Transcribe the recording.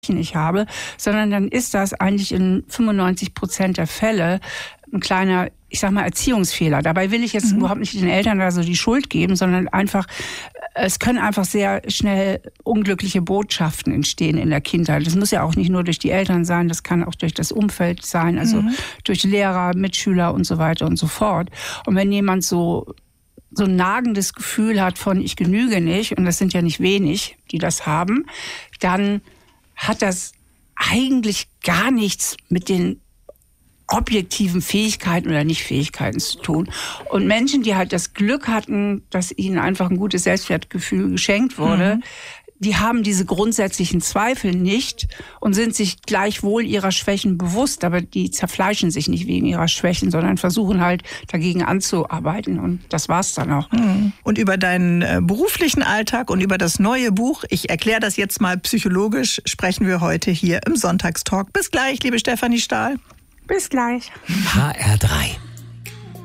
ich habe, sondern dann ist das eigentlich in 95% der Fälle ein kleiner, ich sag mal, Erziehungsfehler. Dabei will ich jetzt überhaupt nicht den Eltern da so die Schuld geben, sondern einfach, es können einfach sehr schnell unglückliche Botschaften entstehen in der Kindheit. Das muss ja auch nicht nur durch die Eltern sein, das kann auch durch das Umfeld sein, also durch Lehrer, Mitschüler und so weiter und so fort. Und wenn jemand so ein nagendes Gefühl hat von ich genüge nicht, und das sind ja nicht wenig, die das haben, dann hat das eigentlich gar nichts mit den objektiven Fähigkeiten oder Nichtfähigkeiten zu tun. Und Menschen, die halt das Glück hatten, dass ihnen einfach ein gutes Selbstwertgefühl geschenkt wurde, die haben diese grundsätzlichen Zweifel nicht und sind sich gleichwohl ihrer Schwächen bewusst, aber die zerfleischen sich nicht wegen ihrer Schwächen, sondern versuchen halt dagegen anzuarbeiten, und das war's dann auch. Und über deinen beruflichen Alltag und über das neue Buch, ich erkläre das jetzt mal psychologisch, sprechen wir heute hier im Sonntagstalk. Bis gleich, liebe Stefanie Stahl. Bis gleich. HR3